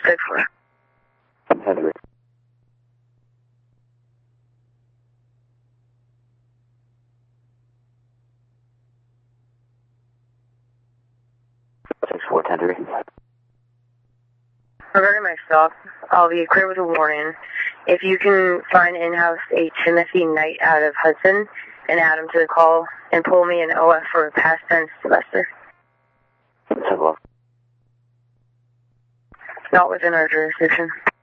6-4. Henry. Henry. Regarding my stop, I'll be clear with a warning. If you can find in-house a Timothy Knight out of Hudson and add him to the call and pull me an OF for past tense Sylvester. Hello. Not within our jurisdiction.